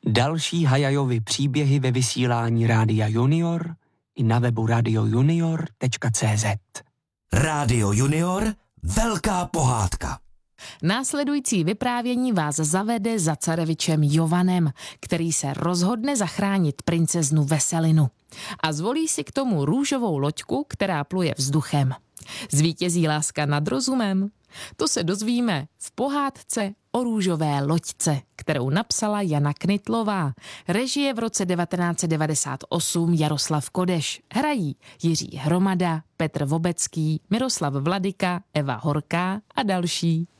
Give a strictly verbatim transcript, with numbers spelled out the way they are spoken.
Další Hayajovy příběhy ve vysílání Rádia Junior i na webu radio junior tečka cé zet. Rádio Junior, velká pohádka. Následující vyprávění vás zavede za carevičem Jovanem, který se rozhodne zachránit princeznu Veselinu. A zvolí si k tomu růžovou loďku, která pluje vzduchem. Zvítězí láska nad rozumem? To se dozvíme v pohádce o růžové loďce, kterou napsala Jana Knitlová. Režie v roce devatenáct set devadesát osm Jaroslav Kodeš. Hrají Jiří Hromada, Petr Vobecký, Miroslav Vladyka, Eva Horká a další.